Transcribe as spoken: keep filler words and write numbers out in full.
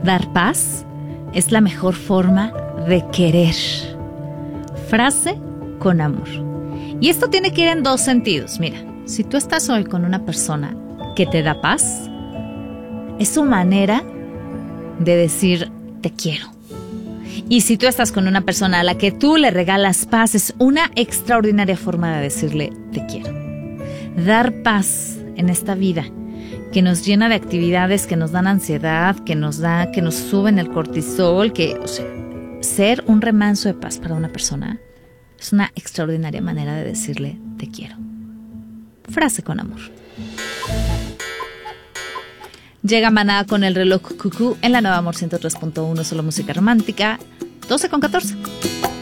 Dar paz es la mejor forma de querer. Frase con amor. Y esto tiene que ir en dos sentidos. Mira, si tú estás hoy con una persona que te da paz, es su manera de decir te quiero. Y si tú estás con una persona a la que tú le regalas paz, es una extraordinaria forma de decirle te quiero. Dar paz en esta vida que nos llena de actividades que nos dan ansiedad, que nos da, que nos suben el cortisol, que, o sea, ser un remanso de paz para una persona es una extraordinaria manera de decirle te quiero. Frase con amor. Llega Maná con el reloj cucú en la Nueva Amor ciento tres punto uno, solo música romántica, doce con catorce.